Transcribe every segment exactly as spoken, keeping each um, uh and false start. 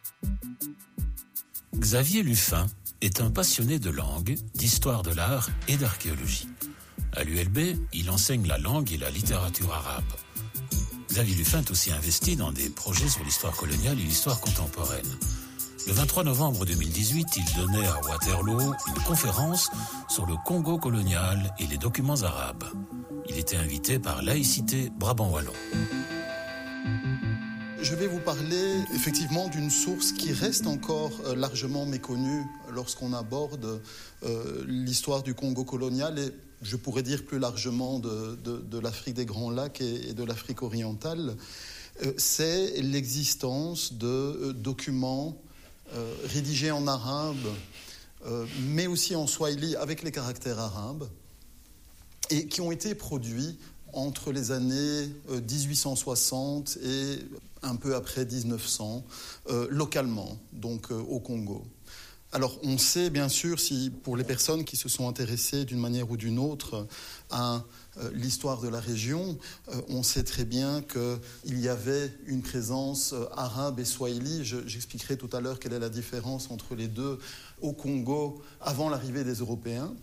Xavier Luffin est un passionné de langue, d'histoire de l'art et d'archéologie. À l'U L B, il enseigne la langue et la littérature arabe. Xavier Luffin est aussi investi dans des projets sur l'histoire coloniale et l'histoire contemporaine. Le vingt-trois novembre deux mille dix-huit, il donnait à Waterloo une conférence sur le Congo colonial et les documents arabes. Il était invité par Laïcité Brabant Wallon. Je vais vous parler effectivement d'une source qui reste encore largement méconnue lorsqu'on aborde euh, l'histoire du Congo colonial et je pourrais dire plus largement de, de, de l'Afrique des Grands Lacs et, et de l'Afrique orientale. Euh, c'est l'existence de euh, documents euh, rédigés en arabe, euh, mais aussi en swahili avec les caractères arabes et qui ont été produits entre les années dix-huit cent soixante et un peu après dix-neuf cents, euh, localement, donc euh, au Congo. Alors, on sait bien sûr, si pour les personnes qui se sont intéressées d'une manière ou d'une autre à euh, l'histoire de la région, euh, on sait très bien qu'il y avait une présence euh, arabe et swahili. Je, j'expliquerai tout à l'heure quelle est la différence entre les deux au Congo avant l'arrivée des Européens.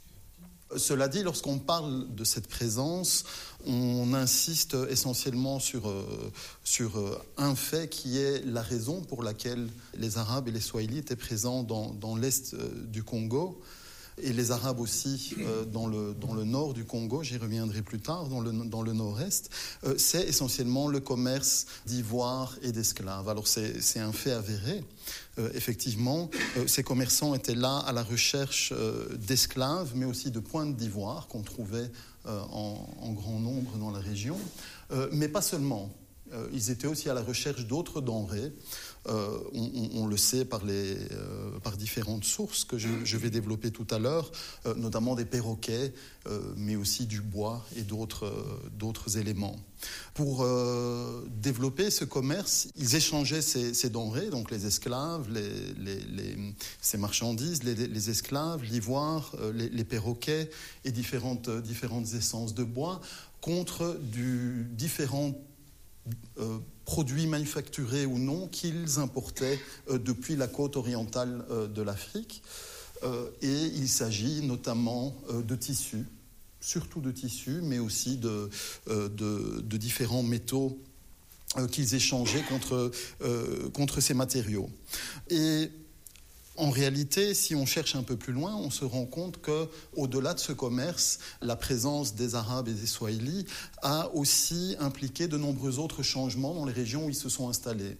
Cela dit, lorsqu'on parle de cette présence, on insiste essentiellement sur, euh, sur euh, un fait qui est la raison pour laquelle les Arabes et les Swahili étaient présents dans, dans l'est euh, du Congo et les Arabes aussi euh, dans, le, dans le nord du Congo, j'y reviendrai plus tard, dans le, dans le nord-est, euh, c'est essentiellement le commerce d'ivoire et d'esclaves. Alors c'est, c'est un fait avéré. Euh, effectivement, euh, ces commerçants étaient là à la recherche euh, d'esclaves, mais aussi de pointes d'ivoire qu'on trouvait euh, en, en grand nombre dans la région. Euh, mais pas seulement. Euh, ils étaient aussi à la recherche d'autres denrées. Euh, on, on, on le sait par, les, euh, par différentes sources que je, je vais développer tout à l'heure, euh, notamment des perroquets, euh, mais aussi du bois et d'autres, euh, d'autres éléments. Pour euh, développer ce commerce, ils échangeaient ces, ces denrées, donc les esclaves, les, les, les, ces marchandises, les, les esclaves, l'ivoire, euh, les, les perroquets et différentes, différentes essences de bois contre du, différents Euh, produits manufacturés ou non qu'ils importaient euh, depuis la côte orientale euh, de l'Afrique. Euh, et il s'agit notamment euh, de tissus, surtout de tissus, mais aussi de, euh, de, de différents métaux euh, qu'ils échangeaient contre, euh, contre ces matériaux. Et en réalité, si on cherche un peu plus loin, on se rend compte qu'au-delà de ce commerce, la présence des Arabes et des Swahili a aussi impliqué de nombreux autres changements dans les régions où ils se sont installés,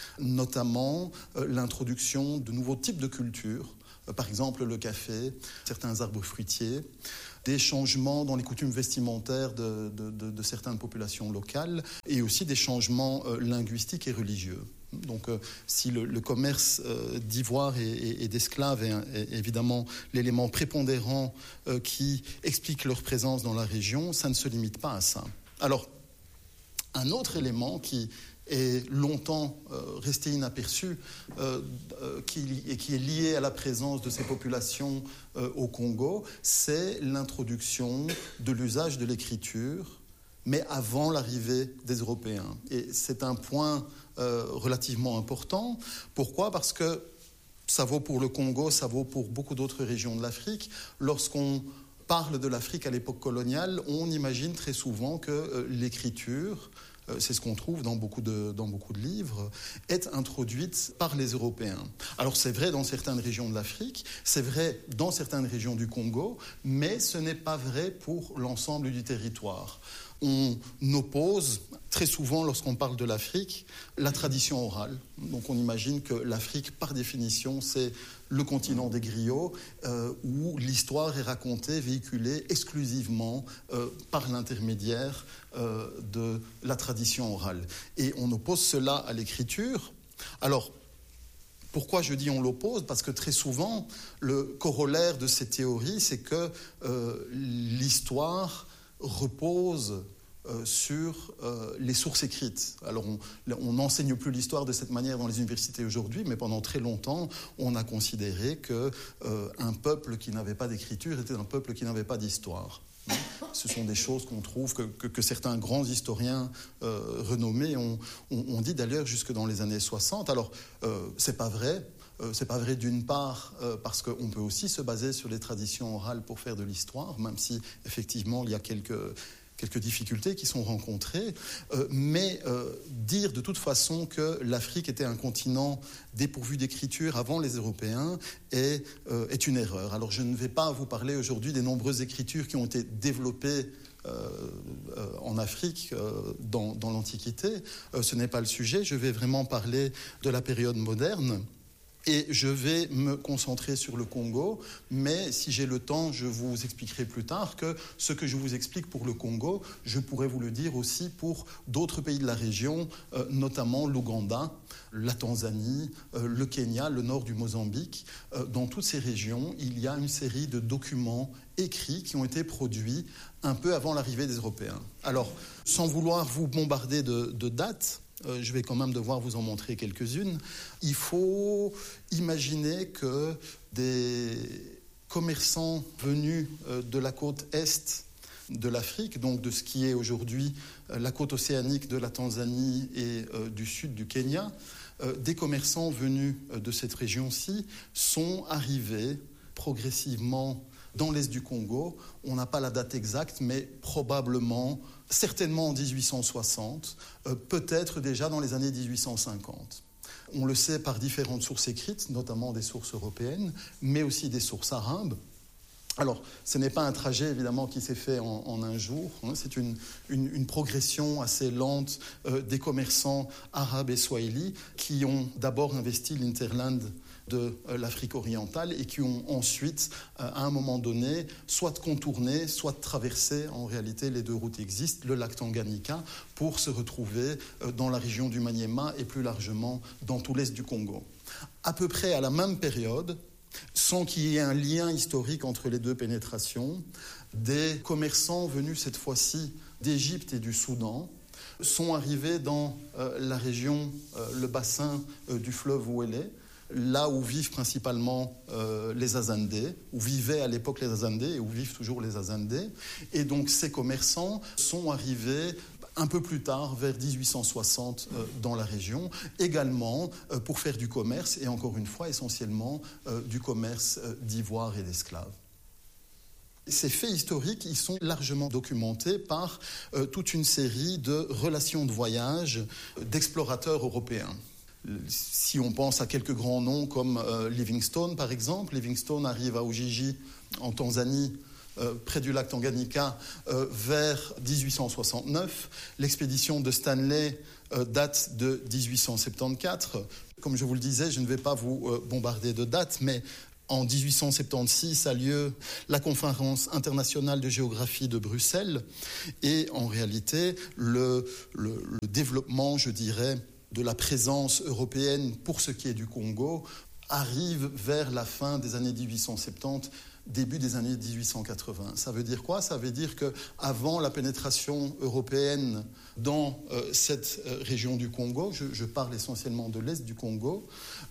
notamment euh, l'introduction de nouveaux types de cultures, euh, par exemple le café, certains arbres fruitiers, des changements dans les coutumes vestimentaires de, de, de, de certaines populations locales et aussi des changements euh, linguistiques et religieux. Donc euh, si le, le commerce euh, d'ivoire et, et, et d'esclaves est, est évidemment l'élément prépondérant euh, qui explique leur présence dans la région, ça ne se limite pas à ça. Alors, un autre élément qui est longtemps euh, resté inaperçu euh, euh, qui, et qui est lié à la présence de ces populations euh, au Congo, c'est l'introduction de l'usage de l'écriture, mais avant l'arrivée des Européens. Et c'est un point euh, relativement important. Pourquoi ? Parce que ça vaut pour le Congo, ça vaut pour beaucoup d'autres régions de l'Afrique. Lorsqu'on parle de l'Afrique à l'époque coloniale, on imagine très souvent que euh, l'écriture, euh, c'est ce qu'on trouve dans beaucoup, de, dans beaucoup de livres, est introduite par les Européens. Alors c'est vrai dans certaines régions de l'Afrique, c'est vrai dans certaines régions du Congo, mais ce n'est pas vrai pour l'ensemble du territoire. On oppose très souvent, lorsqu'on parle de l'Afrique, la tradition orale. Donc on imagine que l'Afrique, par définition, c'est le continent des griots, euh, où l'histoire est racontée, véhiculée exclusivement euh, par l'intermédiaire euh, de la tradition orale. Et on oppose cela à l'écriture. Alors, pourquoi je dis on l'oppose ? Parce que très souvent, le corollaire de ces théories, c'est que euh, l'histoire repose euh, sur euh, les sources écrites. Alors on n'enseigne plus l'histoire de cette manière dans les universités aujourd'hui, mais pendant très longtemps, on a considéré qu'un euh, peuple qui n'avait pas d'écriture était un peuple qui n'avait pas d'histoire. Ce sont des choses qu'on trouve, que, que, que certains grands historiens euh, renommés ont, ont, ont dit d'ailleurs jusque dans les années soixante. Alors, euh, c'est pas vrai. Euh, c'est pas vrai d'une part euh, parce qu'on peut aussi se baser sur les traditions orales pour faire de l'histoire, même si effectivement il y a quelques... quelques difficultés qui sont rencontrées, euh, mais euh, dire de toute façon que l'Afrique était un continent dépourvu d'écriture avant les Européens est, euh, est une erreur. Alors je ne vais pas vous parler aujourd'hui des nombreuses écritures qui ont été développées euh, euh, en Afrique euh, dans, dans l'Antiquité. Euh, ce n'est pas le sujet, je vais vraiment parler de la période moderne. Et je vais me concentrer sur le Congo, mais si j'ai le temps, je vous expliquerai plus tard que ce que je vous explique pour le Congo, je pourrais vous le dire aussi pour d'autres pays de la région, euh, notamment l'Ouganda, la Tanzanie, euh, le Kenya, le nord du Mozambique. Euh, dans toutes ces régions, il y a une série de documents écrits qui ont été produits un peu avant l'arrivée des Européens. Alors, sans vouloir vous bombarder de, de dates, Euh, je vais quand même devoir vous en montrer quelques-unes. Il faut imaginer que des commerçants venus euh, de la côte est de l'Afrique, donc de ce qui est aujourd'hui euh, la côte océanique de la Tanzanie et euh, du sud du Kenya, euh, des commerçants venus euh, de cette région-ci sont arrivés progressivement dans l'est du Congo. On n'a pas la date exacte, mais probablement, certainement en dix-huit cent soixante, euh, peut-être déjà dans les années dix-huit cent cinquante. On le sait par différentes sources écrites, notamment des sources européennes, mais aussi des sources arabes. Alors, ce n'est pas un trajet, évidemment, qui s'est fait en, en un jour. Hein, c'est une, une, une progression assez lente euh, des commerçants arabes et swahili qui ont d'abord investi l'hinterland de euh, l'Afrique orientale et qui ont ensuite, euh, à un moment donné, soit contourné, soit traversé, en réalité, les deux routes existent, le lac Tanganyika, pour se retrouver euh, dans la région du Maniema et plus largement dans tout l'est du Congo. À peu près à la même période, sans qu'il y ait un lien historique entre les deux pénétrations, des commerçants venus cette fois-ci d'Égypte et du Soudan sont arrivés dans euh, la région, euh, le bassin euh, du fleuve Ouélé, là où vivent principalement euh, les Azandés, où vivaient à l'époque les Azandés et où vivent toujours les Azandés. Et donc ces commerçants sont arrivés un peu plus tard, vers dix-huit cent soixante, euh, dans la région, également euh, pour faire du commerce, et encore une fois, essentiellement euh, du commerce euh, d'ivoire et d'esclaves. Ces faits historiques, ils sont largement documentés par euh, toute une série de relations de voyage d'explorateurs européens. Si on pense à quelques grands noms comme euh, Livingstone, par exemple, Livingstone arrive à Ujiji, en Tanzanie, Euh, près du lac Tanganyika, euh, vers dix-huit cent soixante-neuf. L'expédition de Stanley euh, date de dix-huit cent soixante-quatorze. Comme je vous le disais, je ne vais pas vous euh, bombarder de dates, mais en dix-huit cent soixante-seize a lieu la conférence internationale de géographie de Bruxelles. Et en réalité, le, le, le développement, je dirais, de la présence européenne pour ce qui est du Congo arrive vers la fin des années dix-huit cent soixante-dix, début des années dix-huit cent quatre-vingts. Ça veut dire quoi ? Ça veut dire qu'avant la pénétration européenne dans euh, cette euh, région du Congo, je, je parle essentiellement de l'est du Congo,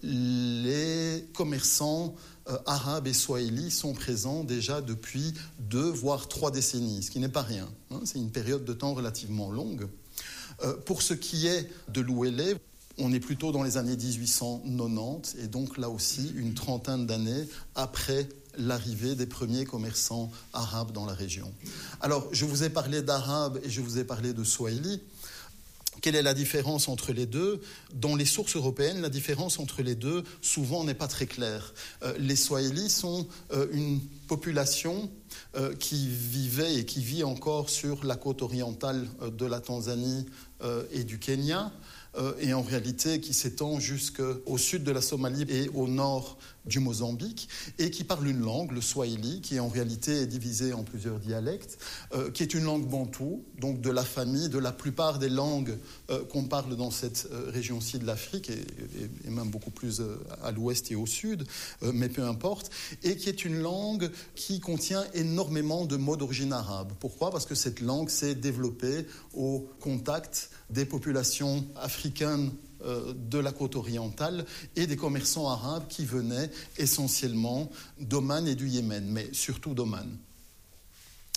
les commerçants euh, arabes et swahili sont présents déjà depuis deux, voire trois décennies, ce qui n'est pas rien. Hein, c'est une période de temps relativement longue. Euh, pour ce qui est de l'Ouélé, on est plutôt dans les années dix-huit cent quatre-vingt-dix, et donc là aussi une trentaine d'années après l'arrivée des premiers commerçants arabes dans la région. Alors, je vous ai parlé d'arabe et je vous ai parlé de swahili. Quelle est la différence entre les deux ? Dans les sources européennes, la différence entre les deux, souvent, n'est pas très claire. Euh, les Swahili sont euh, une population euh, qui vivait et qui vit encore sur la côte orientale euh, de la Tanzanie euh, et du Kenya, euh, et en réalité qui s'étend jusqu'au sud de la Somalie et au nord du Mozambique, et qui parle une langue, le Swahili, qui en réalité est divisée en plusieurs dialectes, euh, qui est une langue bantoue, donc de la famille de la plupart des langues euh, qu'on parle dans cette euh, région-ci de l'Afrique, et, et, et même beaucoup plus euh, à l'ouest et au sud, euh, mais peu importe, et qui est une langue qui contient énormément de mots d'origine arabe. Pourquoi ? Parce que cette langue s'est développée au contact des populations africaines de la côte orientale et des commerçants arabes qui venaient essentiellement d'Oman et du Yémen, mais surtout d'Oman.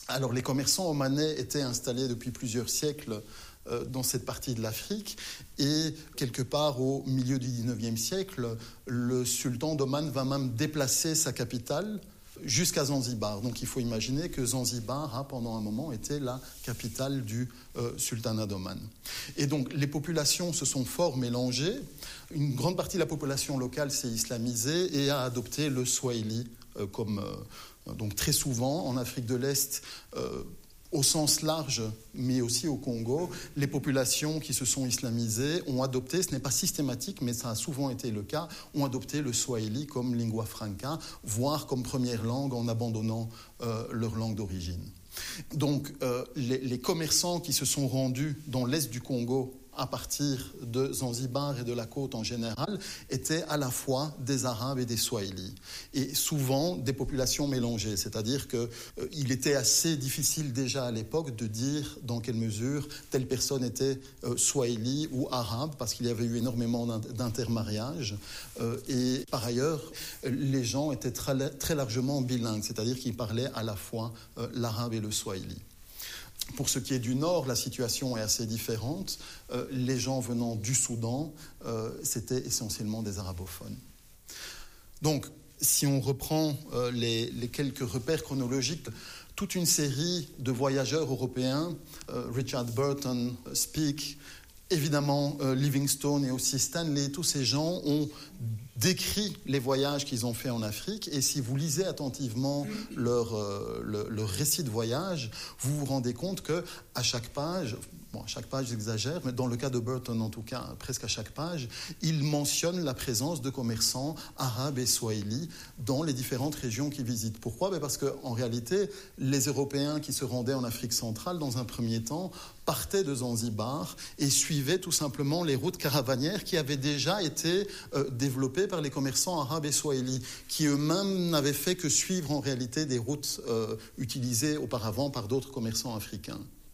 Alors les commerçants omanais étaient installés depuis plusieurs siècles euh, dans cette partie de l'Afrique et quelque part au milieu du dix-neuvième siècle, le sultan d'Oman va même déplacer sa capitale jusqu'à Zanzibar. Donc il faut imaginer que Zanzibar, hein, pendant un moment, était la capitale du euh, sultanat d'Oman. Et donc les populations se sont fort mélangées. Une grande partie de la population locale s'est islamisée et a adopté le swahili euh, comme... Euh, donc très souvent, en Afrique de l'Est, euh, au sens large, mais aussi au Congo, les populations qui se sont islamisées ont adopté, ce n'est pas systématique, mais ça a souvent été le cas, ont adopté le swahili comme lingua franca, voire comme première langue en abandonnant euh, leur langue d'origine. Donc euh, les, les commerçants qui se sont rendus dans l'est du Congo à partir de Zanzibar et de la côte en général, étaient à la fois des Arabes et des Swahilis. Et souvent des populations mélangées, c'est-à-dire qu'il euh, était assez difficile déjà à l'époque de dire dans quelle mesure telle personne était euh, Swahili ou arabe, parce qu'il y avait eu énormément d'intermariages. Euh, et par ailleurs, les gens étaient très, très largement bilingues, c'est-à-dire qu'ils parlaient à la fois euh, l'arabe et le Swahili. Pour ce qui est du Nord, la situation est assez différente. Euh, les gens venant du Soudan, euh, c'était essentiellement des arabophones. Donc, si on reprend euh, les, les quelques repères chronologiques, toute une série de voyageurs européens, euh, Richard Burton, euh, Speke, évidemment euh, Livingstone et aussi Stanley, tous ces gens ont décrit les voyages qu'ils ont faits en Afrique. Et si vous lisez attentivement leur, euh, le, leur récit de voyage, vous vous rendez compte qu'à chaque page, bon, à chaque page j'exagère, mais dans le cas de Burton en tout cas, presque à chaque page, il mentionne la présence de commerçants arabes et swahili dans les différentes régions qu'ils visitent. Pourquoi ? Ben parce qu'en réalité, les Européens qui se rendaient en Afrique centrale, dans un premier temps, partaient de Zanzibar et suivaient tout simplement les routes caravanières qui avaient déjà été euh, développées par les commerçants arabes et swahili, qui eux-mêmes n'avaient fait que suivre en réalité des routes euh, utilisées auparavant par d'autres commerçants africains.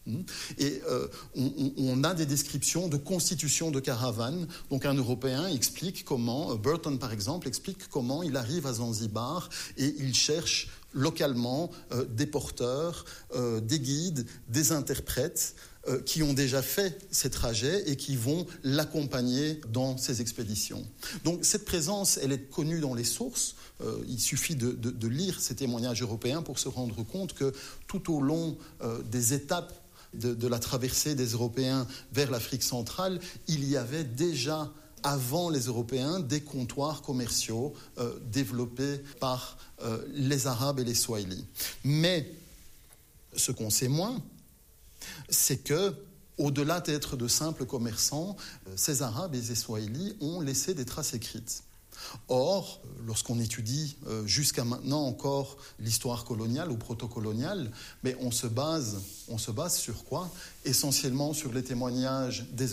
Et euh, on, on a des descriptions de constitution de caravanes. Donc un Européen explique comment, Burton par exemple, explique comment il arrive à Zanzibar et il cherche localement euh, des porteurs, euh, des guides, des interprètes euh, qui ont déjà fait ces trajets et qui vont l'accompagner dans ces expéditions. Donc cette présence, elle est connue dans les sources. Euh, il suffit de, de, de lire ces témoignages européens pour se rendre compte que tout au long euh, des étapes De, de la traversée des Européens vers l'Afrique centrale, il y avait déjà, avant les Européens, des comptoirs commerciaux euh, développés par euh, les Arabes et les Swahilis. Mais ce qu'on sait moins, c'est que, au-delà d'être de simples commerçants, euh, ces Arabes et ces Swahilis ont laissé des traces écrites. Or, lorsqu'on étudie euh, jusqu'à maintenant encore l'histoire coloniale ou proto-coloniale, mais on se base, on se base sur quoi ? Essentiellement sur les témoignages des